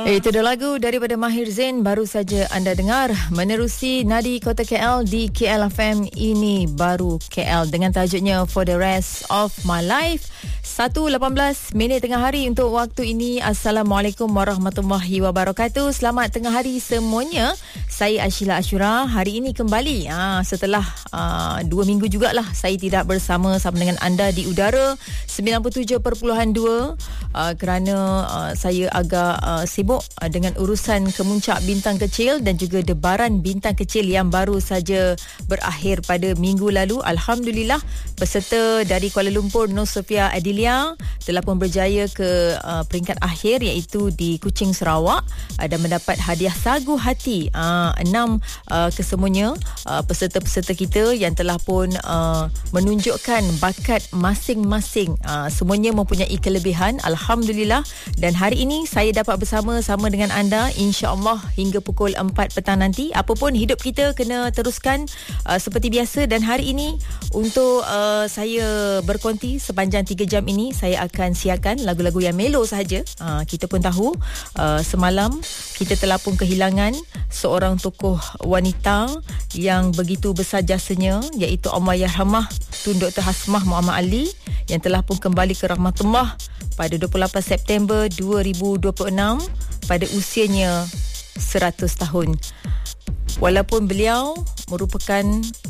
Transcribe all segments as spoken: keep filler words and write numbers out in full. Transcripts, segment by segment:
Itu dah lagu daripada Mahir Zain baru saja anda dengar menerusi nadi Kota K L di K L F M Ini Baru K L dengan tajuknya For the Rest of My Life. satu lapan belas minit tengah hari untuk waktu ini. Assalamualaikum warahmatullahi wabarakatuh. Selamat tengah hari semuanya. Saya Ashila Ashura. Hari ini kembali ha, setelah uh, dua minggu jugalah saya tidak bersama sama dengan anda di udara sembilan puluh tujuh perpuluhan dua uh, kerana uh, saya agak uh, sibuk uh, dengan urusan kemuncak bintang kecil dan juga debaran bintang kecil yang baru saja berakhir pada minggu lalu. Alhamdulillah, peserta dari Kuala Lumpur Nur Sofia Adilia telah pun berjaya ke uh, peringkat akhir iaitu di Kuching, Sarawak uh, dan mendapat hadiah sagu hati uh, enam uh, kesemuanya uh, peserta-peserta kita yang telah pun uh, menunjukkan bakat masing-masing. Uh, semuanya mempunyai kelebihan, alhamdulillah, dan hari ini saya dapat bersama-sama dengan anda insya-Allah hingga pukul empat petang nanti. Apapun hidup kita kena teruskan uh, seperti biasa, dan hari ini untuk uh, saya berkonti sepanjang tiga jam ini saya akan siarkan lagu-lagu yang melo sahaja. Uh, kita pun tahu uh, semalam kita telah pun kehilangan seorang tokoh wanita yang begitu besar jasanya, iaitu Allahyarhamah Tun Doktor Hasmah Muhammad Ali yang telah pun kembali ke rahmatullah pada dua puluh lapan September dua ribu dua puluh enam pada usianya seratus tahun. Walaupun beliau merupakan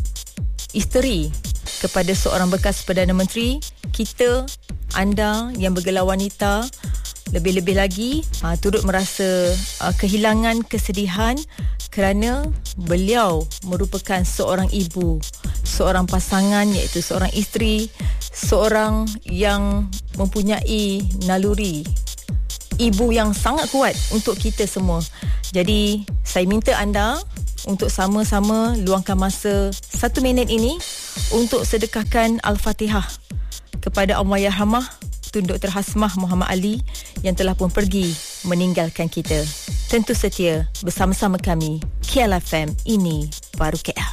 isteri kepada seorang bekas Perdana Menteri, kita, anda yang bergelar wanita, lebih-lebih lagi uh, turut merasa uh, kehilangan kesedihan kerana beliau merupakan seorang ibu, seorang pasangan iaitu seorang isteri, seorang yang mempunyai naluri ibu yang sangat kuat untuk kita semua. Jadi saya minta anda untuk sama-sama luangkan masa satu minit ini untuk sedekahkan Al-Fatihah kepada Allahyarhamah Tun Doktor Hasmah Muhammad Ali yang telah pun pergi meninggalkan kita. Tentu setia bersama-sama kami K L F M Ini Baru K L.